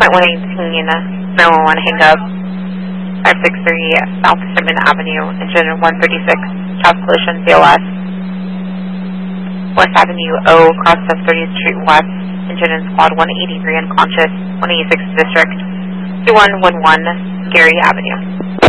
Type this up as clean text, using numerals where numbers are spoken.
Point 118, 911, hang up. 563 South Shipman Avenue, engine 136, child collision, BLS. West Avenue O, cross of 30th Street West, engine in squad 183, unconscious, 186 District, 2111, Gary Avenue.